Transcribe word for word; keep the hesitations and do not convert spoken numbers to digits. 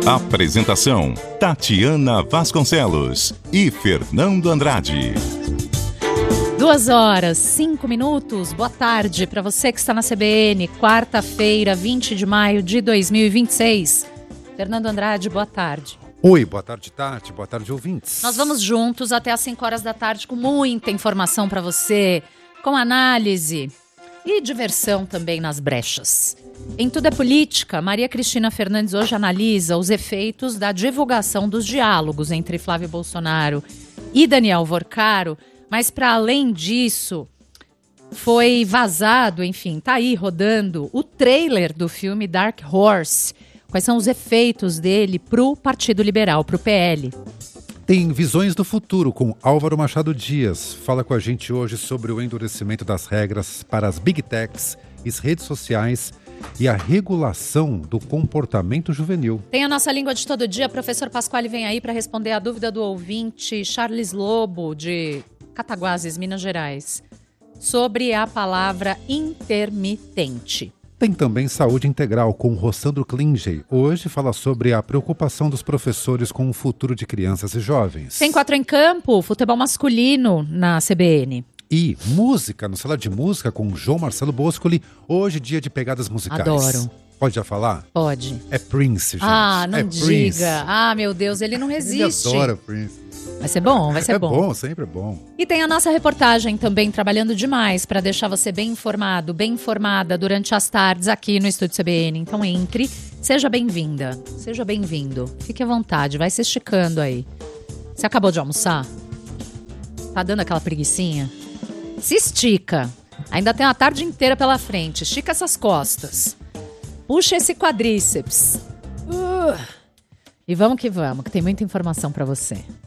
Apresentação: Tatiana Vasconcelos e Fernando Andrade. Duas horas, cinco minutos. Boa tarde para você que está na C B N, quarta-feira, vinte de maio de dois mil e vinte e seis. Fernando Andrade, boa tarde. Oi, boa tarde, Tati. Boa tarde, ouvintes. Nós vamos juntos até às cinco horas da tarde com muita informação para você, com análise e diversão também nas brechas. Em Tudo é Política, Maria Cristina Fernandes hoje analisa os efeitos da divulgação dos diálogos entre Flávio Bolsonaro e Daniel Vorcaro, mas para além disso, foi vazado, enfim, tá aí rodando o trailer do filme Dark Horse. Quais são os efeitos dele pro Partido Liberal, pro P L? Tem Visões do Futuro com Álvaro Machado Dias. Fala com a gente hoje sobre o endurecimento das regras para as Big Techs, as redes sociais e a regulação do comportamento juvenil. Tem a nossa língua de todo dia. Professor Pasquale vem aí para responder a dúvida do ouvinte Charles Lobo, de Cataguases, Minas Gerais, sobre a palavra intermitente. Tem também Saúde Integral com Rossandro Klinger. Hoje fala sobre a preocupação dos professores com o futuro de crianças e jovens. Tem Quatro em Campo, futebol masculino na C B N. E música, no Sala de Música com João Marcelo Boscoli. Hoje dia de pegadas musicais. Adoro. Pode já falar? Pode. É Prince, gente. Ah, não é diga. Prince. Ah, meu Deus, ele não resiste. Ele adora Prince. Vai ser bom, vai ser é bom. É bom, sempre é bom. E tem a nossa reportagem também, trabalhando demais para deixar você bem informado, bem informada durante as tardes aqui no Estúdio C B N. Então entre, seja bem-vinda, seja bem-vindo. Fique à vontade, vai se esticando aí. Você acabou de almoçar? Tá dando aquela preguicinha? Se estica. Ainda tem uma tarde inteira pela frente. Estica essas costas. Puxa esse quadríceps. Uh. E vamos que vamos, que tem muita informação para você.